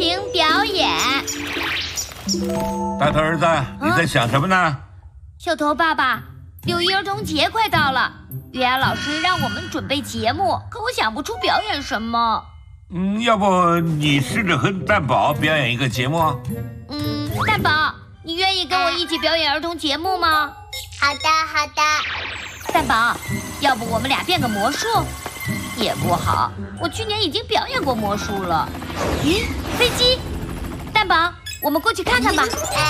行表演。 大头儿子，你在想什么呢？ 小头爸爸，6·1儿童节快到了，月牙老师让我们准备节目，可我想不出表演什么。 要不你试着和蛋宝表演一个节目？ 蛋宝，你愿意跟我一起表演儿童节目吗？ 好的，好的。 蛋宝，要不我们俩变个魔术？也不好，我去年已经表演过魔术了。咦，飞机！蛋宝，我们过去看看吧。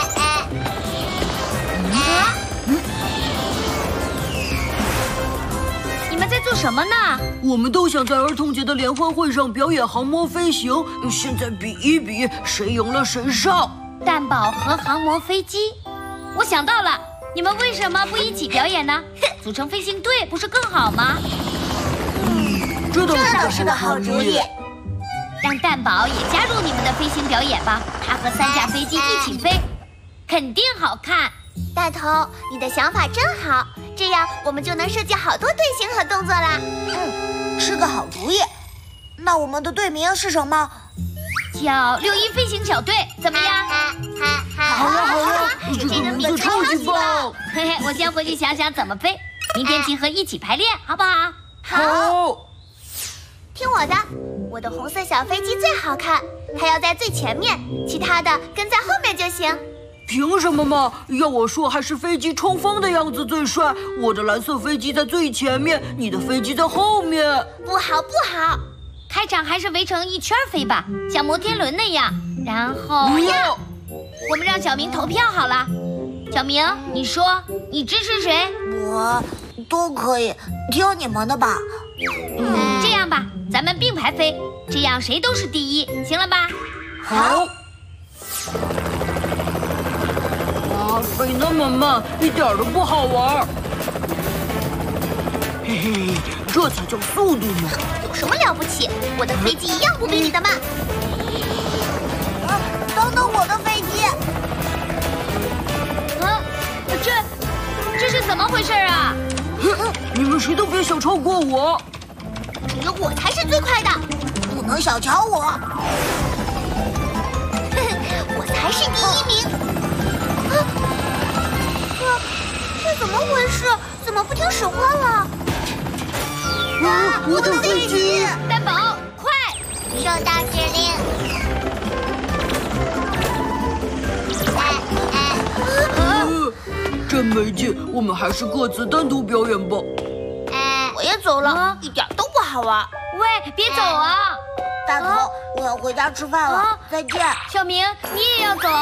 你们在做什么呢？ 我们都想在儿童节的联欢会上表演航模飞行，现在比一比，谁赢了谁上。 蛋宝和航模飞机，我想到了，你们为什么不一起表演呢？组成飞行队不是更好吗？ 这倒是个好主意。 让蛋宝也加入你们的飞行表演吧，他和3架飞机一起飞，肯定好看。 大头，你的想法真好，这样我们就能设计好多队形和动作啦。 是个好主意。那我们的队名是什么？ 叫6·1飞行小队，怎么样？ 好呀好呀，这个名字超级棒！ 嘿嘿，我先回去想想怎么飞，明天集合一起排练，好不好？ 好。 听我的，我的红色小飞机最好看，它要在最前面，其他的跟在后面就行。 凭什么嘛？要我说，还是飞机冲锋的样子最帅。我的蓝色飞机在最前面，你的飞机在后面。 不好不好， 开场还是围成一圈飞吧，像摩天轮那样。然后不要， 我们让小明投票好了。小明，你说你支持谁？ 我都可以，听你们的吧。 这样吧，咱们并排飞，这样谁都是第一，行了吧？ 好。飞那么慢，一点都不好玩。嘿嘿，这才叫速度呢！ 有什么了不起？我的飞机一样不比你的慢。 等等我的飞机！ 这是怎么回事啊？ 你们谁都别想超过我！ 只有我才是最快的， 不能小瞧我！ 我才是第1名！这怎么回事？怎么不听使唤了？ 我的飞机！ 蛋宝，快！ 收到指令。 真没劲，我们还是各自单独表演吧。 我也走了，一点都不好玩。 喂，别走啊！ 大头，我要回家吃饭了，再见。 小明，你也要走？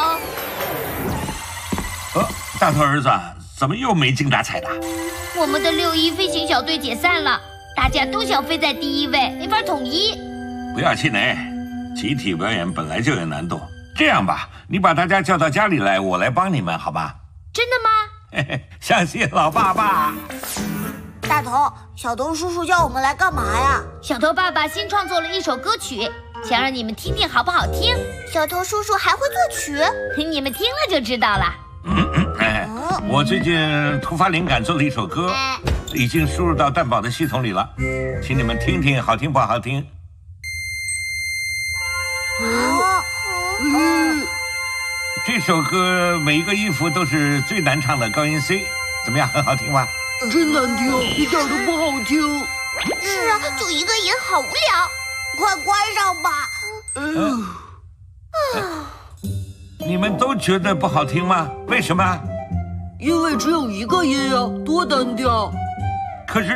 大头儿子，怎么又没精打采的？ 我们的6·1飞行小队解散了，大家都想飞在第1位，没法统一。 不要气馁，集体表演本来就有难度。这样吧，你把大家叫到家里来，我来帮你们，好吧？ 真的吗？ 嘿嘿，相信老爸爸。 大头，小头叔叔叫我们来干嘛呀？ 小头爸爸新创作了一首歌曲，想让你们听听好不好听。 小头叔叔还会作曲， 你们听了就知道了。 我最近突发灵感做了一首歌，已经输入到蛋宝的系统里了，请你们听听，好听不好听？这首歌每一个音符都是最难唱的高音 C， 怎么样？很好听吧？ 真难听，一点都不好听。 是啊，就一个音，好无聊。 快关上吧。 你们都觉得不好听吗？为什么？ 因为只有一个音啊，多单调。 可是